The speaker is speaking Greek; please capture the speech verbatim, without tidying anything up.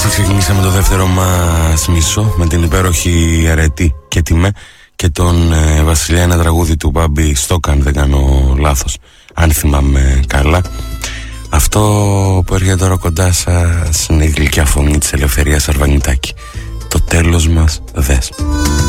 Ξεκινήσαμε το δεύτερο μας μισό με την υπέροχη Αρετή και Τιμέ και τον ε, Βασιλιά, ένα τραγούδι του Μπάμπη Στόκα, αν δεν κάνω λάθος, αν θυμάμαι καλά. Αυτό που έρχεται τώρα κοντά σας είναι η γλυκιά φωνή της Ελευθερίας Αρβανιτάκη. Το τέλος μας δες.